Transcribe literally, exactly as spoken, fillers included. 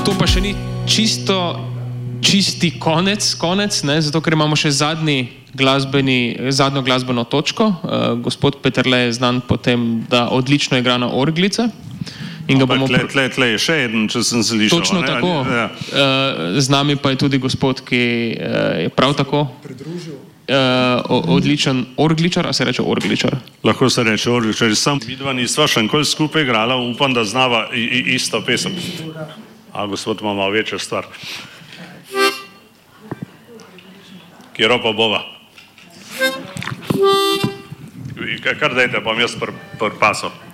to pa še ni čisto, čisti konec, konec, ne, zato ker imamo še zadnji glasbeni, zadnjo glasbeno točko. Uh, gospod Peterle je znan po tem, da odlično igra na orglice. In ga bomo... Tle, tle, tle je še eden, če sem slišal. Točno ne? tako. Ja. Uh, z nami pa je tudi gospod, ki uh, je prav tako uh, odličen orgličar, a se reče orgličar? Lahko se reče orgličar. Sam vidva nisva še nikoli skupaj igrala, upam, da znava i, i, isto pesem. A gospod ima malo večjo stvar. Kjero pa bova? Kar dajte, pa mi jaz pr, pr paso.